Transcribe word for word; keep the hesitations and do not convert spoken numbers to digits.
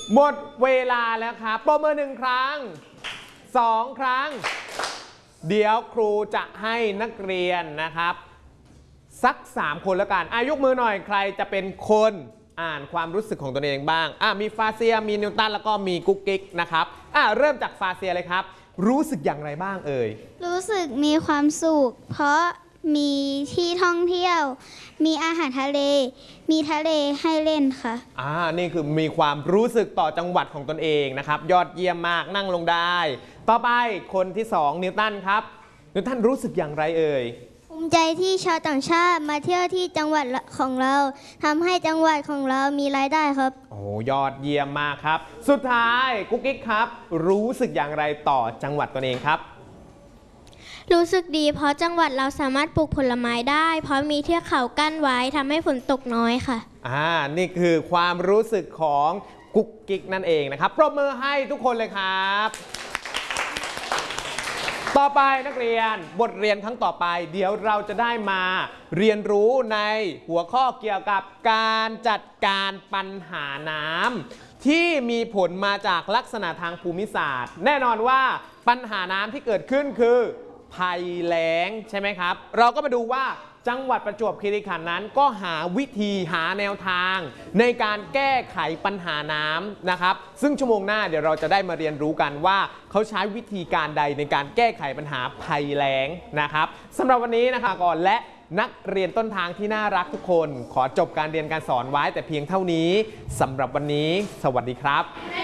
หมดเวลาแล้วครับปรบมือหนึ่งครั้งสองครั้งเดี๋ยวครูจะให้นักเรียนนะครับสักสามคนแล้วกันอายกมือหน่อยใครจะเป็นคนอ่านความรู้สึกของตนเองบ้างอ่ะมีฟาเซียมีนิวตันแล้วก็มีกุ๊กกิ๊กนะครับอ่ะเริ่มจากฟาเซียเลยครับรู้สึกอย่างไรบ้างเอ่ยรู้สึกมีความสุขเพราะมีที่ท่องเที่ยวมีอาหารทะเลมีทะเลให้เล่นค่ะอ่านี่คือมีความรู้สึกต่อจังหวัดของตนเองนะครับยอดเยี่ยมมากนั่งลงได้ต่อไปคนที่สองนิวตันครับนิวตันรู้สึกอย่างไรเอ่ยภูมิใจที่ชาวต่างชาติมาเที่ยวที่จังหวัดของเราทำให้จังหวัดของเรามีรายได้ครับโอ้ยอดเยี่ยมมากครับสุดท้ายกุ๊กกิ๊กครับรู้สึกอย่างไรต่อจังหวัดตนเองครับรู้สึกดีเพราะจังหวัดเราสามารถปลูกผลไม้ได้เพราะมีเทือกเขากั้นไว้ทำให้ฝนตกน้อยค่ะอ่านี่คือความรู้สึกของกุ๊กกิ๊กนั่นเองนะครับปรบมือให้ทุกคนเลยครับต่อไปนักเรียนบทเรียนครั้งต่อไปเดี๋ยวเราจะได้มาเรียนรู้ในหัวข้อเกี่ยวกับการจัดการปัญหาน้ำที่มีผลมาจากลักษณะทางภูมิศาสตร์แน่นอนว่าปัญหาน้ำที่เกิดขึ้นคือภัยแล้งใช่ไหมครับเราก็มาดูว่าจังหวัดประจวบคีรีขันธ์นั้นก็หาวิธีหาแนวทางในการแก้ไขปัญหาน้ำนะครับซึ่งชั่วโมงหน้าเดี๋ยวเราจะได้มาเรียนรู้กันว่าเขาใช้วิธีการใดในการแก้ไขปัญหาภัยแล้งนะครับสำหรับวันนี้นะครับก่อนและนักเรียนต้นทางที่น่ารักทุกคนขอจบการเรียนการสอนไว้แต่เพียงเท่านี้สำหรับวันนี้สวัสดีครับ